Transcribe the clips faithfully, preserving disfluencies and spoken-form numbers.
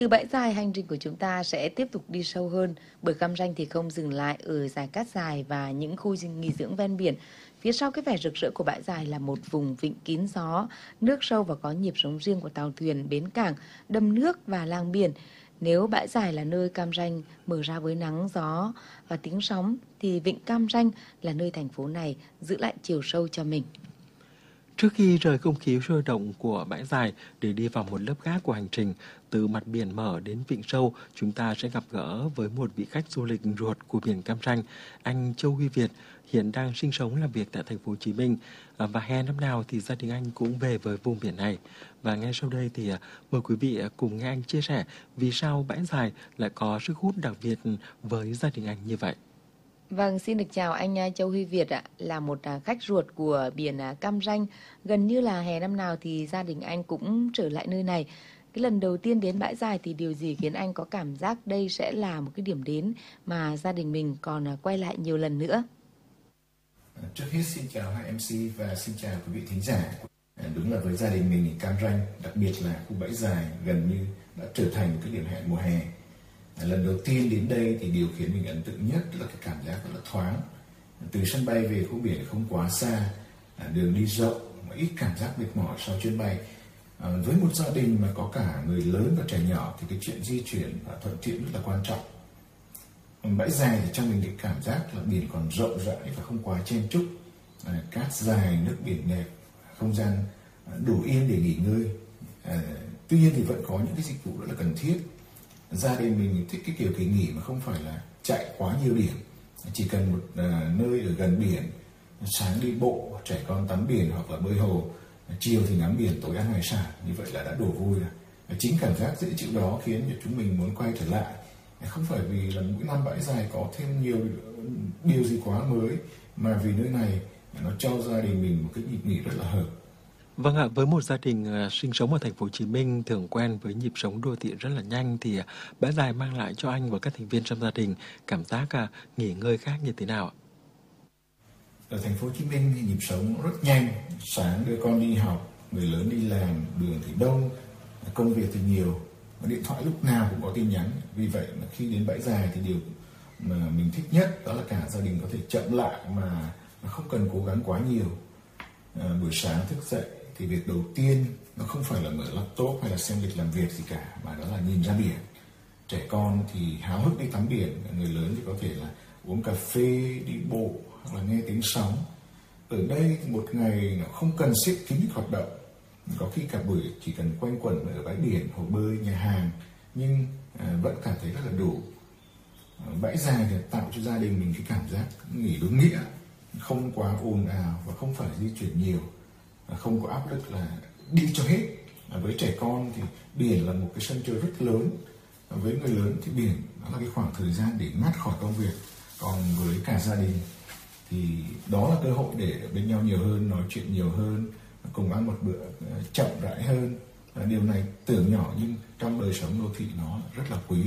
Từ bãi dài, hành trình của chúng ta sẽ tiếp tục đi sâu hơn, bởi Cam Ranh thì không dừng lại ở dải cát dài và những khu nghỉ dưỡng ven biển. Phía sau cái vẻ rực rỡ của bãi dài là một vùng vịnh kín gió, nước sâu và có nhịp sống riêng của tàu thuyền, bến cảng, đầm nước và làng biển. Nếu bãi dài là nơi Cam Ranh mở ra với nắng, gió và tiếng sóng, thì vịnh Cam Ranh là nơi thành phố này giữ lại chiều sâu cho mình. Trước khi rời không khí sôi động của bãi dài để đi vào một lớp khác của hành trình, từ mặt biển mở đến vịnh sâu, chúng ta sẽ gặp gỡ với một vị khách du lịch ruột của biển Cam Ranh, anh Châu Huy Việt, hiện đang sinh sống làm việc tại thành phố Hồ Chí Minh. Và hè năm nào thì gia đình anh cũng về với vùng biển này. Và ngay sau đây thì mời quý vị cùng nghe anh chia sẻ vì sao bãi dài lại có sức hút đặc biệt với gia đình anh như vậy. Vâng, xin được chào anh Châu Huy Việt ạ, là một khách ruột của biển Cam Ranh. Gần như là hè năm nào thì gia đình anh cũng trở lại nơi này. Cái lần đầu tiên đến bãi dài thì điều gì khiến anh có cảm giác đây sẽ là một cái điểm đến mà gia đình mình còn quay lại nhiều lần nữa? Trước hết xin chào hai em xê và xin chào quý vị thính giả. Đúng là với gia đình mình Cam Ranh, đặc biệt là khu bãi dài gần như đã trở thành một cái điểm hẹn mùa hè. Lần đầu tiên đến đây thì điều khiến mình ấn tượng nhất là cái cảm giác rất là thoáng. Từ sân bay về khu biển không quá xa, đường đi rộng mà ít cảm giác mệt mỏi sau chuyến bay. À, với một gia đình mà có cả người lớn và trẻ nhỏ thì cái chuyện di chuyển và thuận tiện rất là quan trọng. Bãi dài thì cho mình cái cảm giác là biển còn rộng rãi và không quá chen chúc, à, cát dài, nước biển đẹp, không gian đủ yên để nghỉ ngơi. À, tuy nhiên thì vẫn có những cái dịch vụ rất là cần thiết. Gia đình mình thích cái kiểu kỳ nghỉ mà không phải là chạy quá nhiều điểm, chỉ cần một uh, nơi ở gần biển, sáng đi bộ, trẻ con tắm biển hoặc là bơi hồ, chiều thì ngắm biển, tối ăn hải sản, như vậy là đã đủ vui rồi. Chính cảm giác dễ chịu đó khiến cho chúng mình muốn quay trở lại, không phải vì là mỗi năm bãi dài có thêm nhiều điều gì quá mới, mà vì nơi này nó cho gia đình mình một cái nhịp nghỉ rất là hợp. Vâng ạ, với một gia đình uh, sinh sống ở thành phố Hồ Chí Minh thường quen với nhịp sống đô thị rất là nhanh thì uh, bãi dài mang lại cho anh và các thành viên trong gia đình cảm giác uh, nghỉ ngơi khác như thế nào ạ? Ở thành phố Hồ Chí Minh thì nhịp sống rất nhanh, sáng đưa con đi học, người lớn đi làm, đường thì đông, công việc thì nhiều, điện thoại lúc nào cũng có tin nhắn. Vì vậy mà khi đến bãi dài thì điều mà mình thích nhất đó là cả gia đình có thể chậm lại mà không cần cố gắng quá nhiều. À, buổi sáng thức dậy thì việc đầu tiên nó không phải là mở laptop hay là xem lịch làm việc gì cả, mà đó là nhìn ra biển. Trẻ con thì háo hức đi tắm biển, người lớn thì có thể là uống cà phê, đi bộ hoặc là nghe tiếng sóng. Ở đây một ngày nó không cần xếp kín hoạt động, có khi cả buổi chỉ cần quanh quẩn ở bãi biển, hồ bơi, nhà hàng, nhưng à, vẫn cảm thấy rất là đủ. À, bãi dài thì tạo cho gia đình mình cái cảm giác nghỉ đúng nghĩa, không quá ồn ào và không phải di chuyển nhiều, không có áp lực là đi cho hết. Với trẻ con thì biển là một cái sân chơi rất lớn, với người lớn thì biển đó là cái khoảng thời gian để ngắt khỏi công việc. Còn với cả gia đình thì đó là cơ hội để bên nhau nhiều hơn, nói chuyện nhiều hơn, cùng ăn một bữa chậm rãi hơn. Điều này tưởng nhỏ nhưng trong đời sống đô thị nó rất là quý.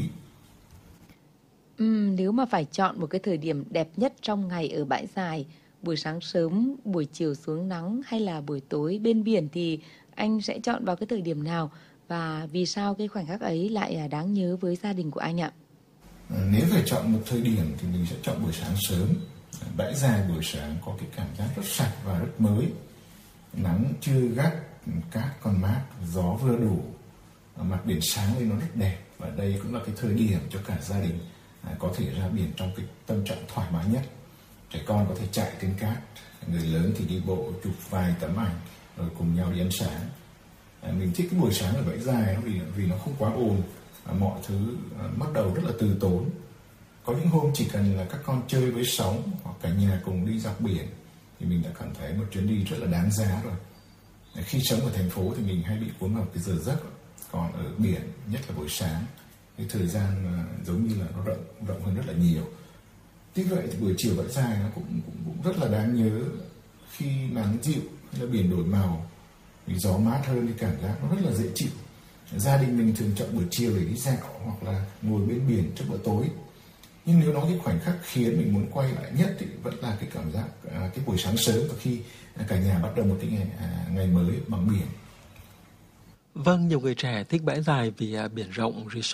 Uhm, nếu mà phải chọn một cái thời điểm đẹp nhất trong ngày ở bãi dài, buổi sáng sớm, buổi chiều xuống nắng hay là buổi tối bên biển thì anh sẽ chọn vào cái thời điểm nào? Và vì sao cái khoảnh khắc ấy lại đáng nhớ với gia đình của anh ạ? Nếu phải chọn một thời điểm thì mình sẽ chọn buổi sáng sớm. Bãi dài buổi sáng có cái cảm giác rất sạch và rất mới. Nắng chưa gắt, cát còn mát, gió vừa đủ, mặt biển sáng lên nó rất đẹp. Và đây cũng là cái thời điểm cho cả gia đình có thể ra biển trong cái tâm trạng thoải mái nhất. Trẻ con có thể chạy trên cát, người lớn thì đi bộ chụp vài tấm ảnh rồi cùng nhau đi ăn sáng. À, mình thích cái buổi sáng ở bãi dài vì vì nó không quá ồn, à, mọi thứ à, bắt đầu rất là từ tốn. Có những hôm chỉ cần là các con chơi với sóng hoặc cả nhà cùng đi dọc biển thì mình đã cảm thấy một chuyến đi rất là đáng giá rồi. À, khi sống ở thành phố thì mình hay bị cuốn vào cái giờ giấc, còn ở biển nhất là buổi sáng cái thời gian à, giống như là nó rộng rộng hơn rất là nhiều. Tuy vậy thì buổi chiều bãi dài nó cũng, cũng, cũng rất là đáng nhớ khi nắng dịu hay là biển đổi màu, vì gió mát hơn thì cảm giác nó rất là dễ chịu. Gia đình mình thường chọn buổi chiều để đi dạo hoặc là ngồi bên biển trước bữa tối. Nhưng nếu nói cái khoảnh khắc khiến mình muốn quay lại nhất thì vẫn là cái cảm giác à, cái buổi sáng sớm và khi cả nhà bắt đầu một cái ngày, à, ngày mới bằng biển. Vâng, nhiều người trẻ thích bãi dài vì à, biển rộng, resort